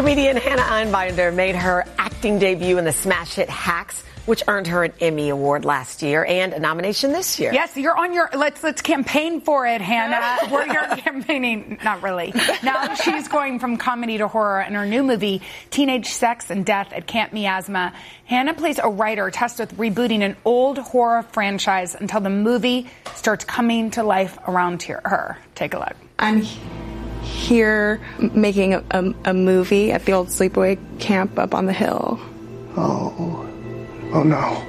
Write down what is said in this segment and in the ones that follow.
Comedian Hannah Einbinder made her acting debut in the smash hit Hacks, which earned her an Emmy Award last year and a nomination this year. Yes, you're on your, let's campaign for it, Hannah. You're campaigning, not really. Now she's going from comedy to horror in her new movie, Teenage Sex and Death at Camp Miasma. Hannah plays a writer tasked with rebooting an old horror franchise until the movie starts coming to life around her. Take a look. I'm here making a movie at the old sleepaway camp up on the hill. Oh no.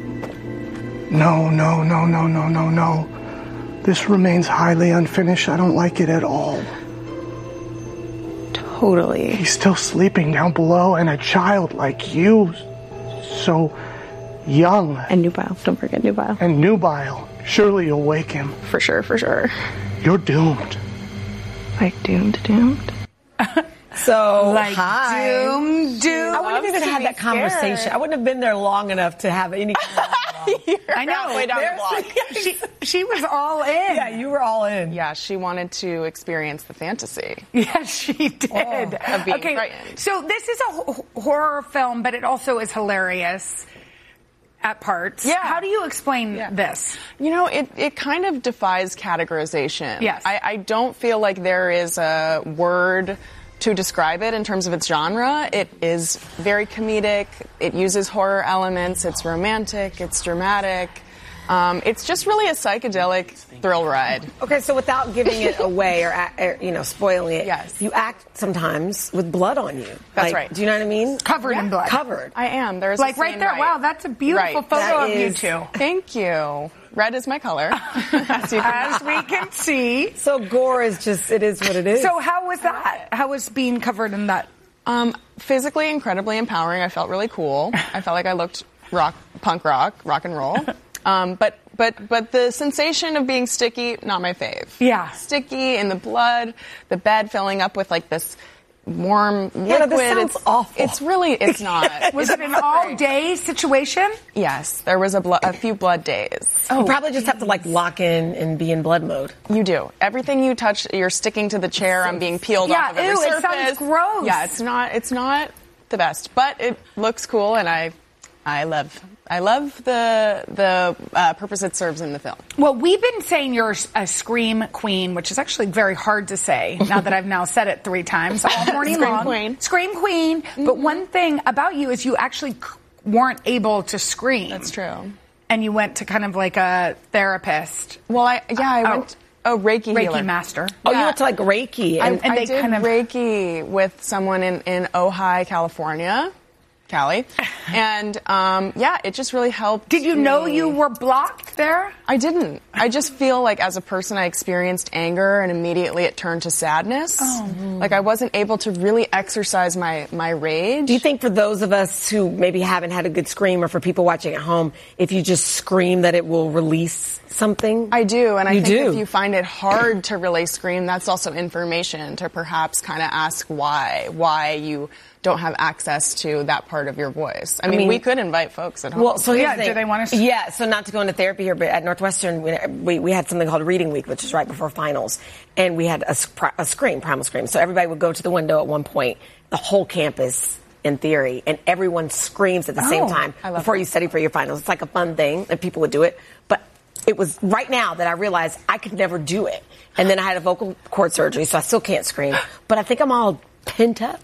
No. This remains highly unfinished. I don't like it at all. Totally. He's still sleeping down below, and a child like you, so young. And nubile. Don't forget nubile. And nubile. Surely you'll wake him. For sure. You're doomed. Like doomed? So, like hi. Doom. I wouldn't have even had that conversation. I wouldn't have been there long enough to have any kind of I know. Way down the block. She was all in. Yeah, you were all in. Yeah, she wanted to experience the fantasy. Yes, she did. Of being frightened. So this is a horror film, but it also is hilarious at parts. Yeah. How do you explain this? You know, it kind of defies categorization. Yes. I don't feel like there is a word to describe it in terms of its genre. It is very comedic. It uses horror elements. It's romantic. It's dramatic. It's just really a psychedelic thrill ride. Okay, so without giving it away or spoiling it, Yes. you act sometimes with blood on you. That's right. Do you know what I mean? Covered in blood. Covered. I am. There's Like a right scene there. Wow, that's a beautiful Right. photo That of you is- two. Thank you. Red is my color, as you can As we can see. So gore is just, it is what it is. So how was that? How was being covered in that? Physically incredibly empowering. I felt really cool. I felt like I looked punk rock and roll. But the sensation of being sticky, not my fave. Yeah. Sticky in the blood, the bed filling up with like this warm liquid. this sounds awful. It's not. Was it an all-day situation? Yes, there was a few blood days. you probably just have to lock in and be in blood mode. You do. Everything you touch, you're sticking to the chair. I'm being peeled off of every ew, surface. it sounds gross. Yeah, it's not the best, but it looks cool, and I love the purpose it serves in the film. Well, we've been saying you're a scream queen, which is actually very hard to say now that I've now said it 3 times all morning Scream long. queen. Scream queen. Mm-hmm. But one thing about you is you actually weren't able to scream. That's true. And you went to kind of like a therapist. Well, I went a Reiki healer. Reiki master. Oh, you went to Reiki. I they did kind of- Reiki with someone in Ojai, California. Cali. And, it just really helped. Did you know you were blocked there? I didn't. I just feel like as a person I experienced anger and immediately it turned to sadness. Oh. Like I wasn't able to really exercise my rage. Do you think for those of us who maybe haven't had a good scream, or for people watching at home, if you just scream that it will release something? I do, and I think do. if you find it hard to really scream, that's also information to perhaps kind of ask why you don't have access to that part of your voice. I mean, we could invite folks at home. Well, so here's the thing. do they want to? Yeah, so not to go into therapy here, but at Northwestern, we had something called Reading Week, which is right before finals, and we had a primal scream. So everybody would go to the window at one point, the whole campus, in theory, and everyone screams at the same time before you study for your finals. It's like a fun thing that people would do it, but it was right now that I realized I could never do it. And then I had a vocal cord surgery, so I still can't scream, but I think I'm all pent up.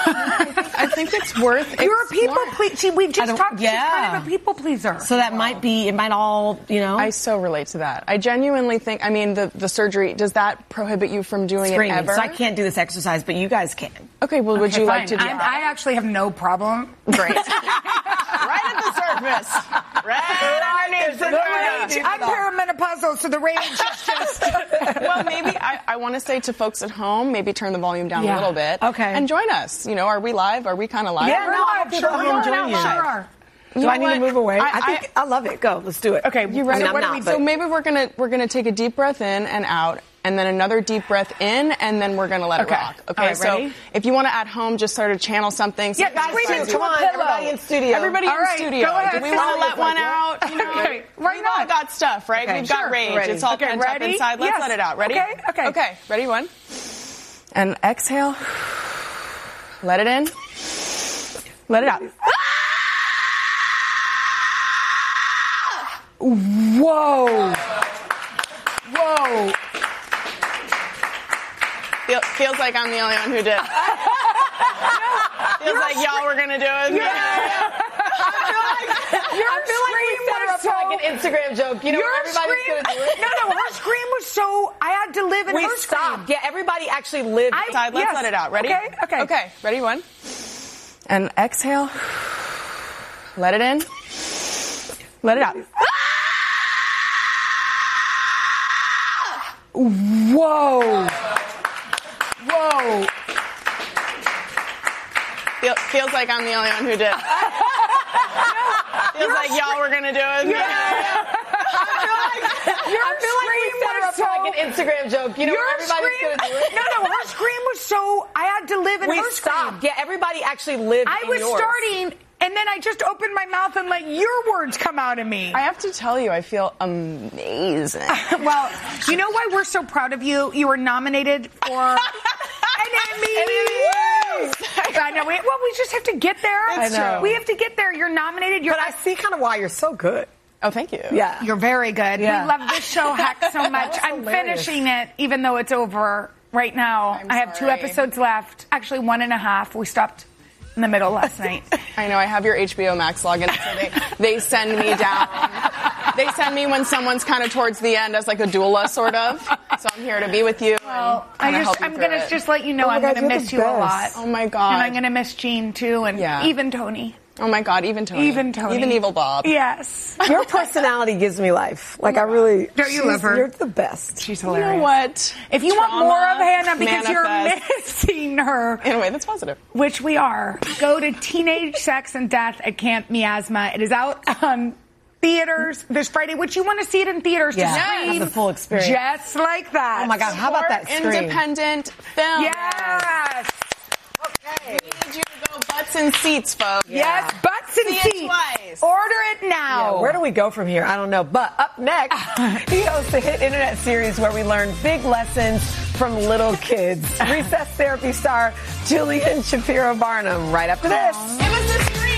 I think it's worth You're a people pleaser. See, we've just talked. Yeah. She's kind of a people pleaser. So that it might all, I so relate to that. I genuinely think, the surgery, does that prohibit you from doing screaming. it ever? So I can't do this exercise, but you guys can. Okay, well, would you like to do I actually have no problem. Great. Right at the surface. Right underneath the rage. I'm perimenopausal, so the rage is just... Well, maybe I want to say to folks at home, maybe turn the volume down a little bit. Okay. And join us. Are we live? Are we kind of live? Yeah, no, I hope people sure, at home join you. sure are. Do I need to move away? I I think I love it. Go, let's do it. Okay, you ready? So maybe we're gonna take a deep breath in and out, and then another deep breath in, and then we're gonna let it rock. Okay, all right, so ready? if you want to at home just sort of channel something. Yeah, guys, scream into come a on, pillow. everybody in studio. Everybody All in right, studio. go ahead. Do we want to let one out? Okay, We've all got stuff, right? Okay, We've got sure. rage. Ready. It's all Okay, pent up ready? inside. Let's Yes. let it out. Ready? Okay. Okay. Ready? 1. And exhale. Let it in. Let it out. Whoa. Whoa. Feels like I'm the only one who did. Feels like y'all were gonna do it. I feel like we set her up for like an Instagram joke. You know, where everybody's going to do it. No, her scream was so, I had to live in her stopped. scream. Yeah, everybody actually lived. Let's let it out. Ready? Okay. Okay, ready? 1. And exhale. Let it in. Let it out. Whoa. Whoa. Feels like I'm the only one who did. Feels like y'all were gonna do it. I feel like we set her up for like an Instagram joke. You know, where everybody's going to do it. No, her scream was so, I had to live in her stopped. scream. Yeah, everybody actually lived I in was yours. starting, and then I just opened my mouth and let your words come out of me. I have to tell you, I feel amazing. Well, you know why we're so proud of you? You were nominated for an Emmy. I know. We just have to get there. I know. We have to get there. You're nominated. But I see kind of why you're so good. Oh, thank you. Yeah. You're very good. Yeah. We love this show heck so much. I'm hilarious. finishing it, even though it's over right now. I have 2 episodes left. Actually, 1.5. We stopped in the middle last night. I know. I have your HBO Max login, so they send me down. They send me when someone's kind of towards the end as like a doula, sort of. So I'm here to be with you. Well, I'm going to just let you know I'm going to miss you a lot. Oh my God. And I'm going to miss Gene too, and even Tony. Oh my God, even Tony. Even Evil Bob. Yes. Your personality gives me life. Like, I really... Don't you love her? You're the best. She's hilarious. You know what? If you want more of Hannah because you're manifest. missing her... In a way that's positive. Which we are. Go to Teenage Sex and Death at Camp Miasma. It is out on theaters this Friday, which you want to see it in theaters to scream the full experience. just like that. Oh my God, how about that scream? Independent film. Yes. Okay. We need you to go butts and seats, folks. Yes, butts and See it seats. twice. Order it now. Yeah, where do we go from here? I don't know. But up next, he hosts a hit internet series where we learn big lessons from little kids. Recess therapy star Julian Shapiro Barnum right after this.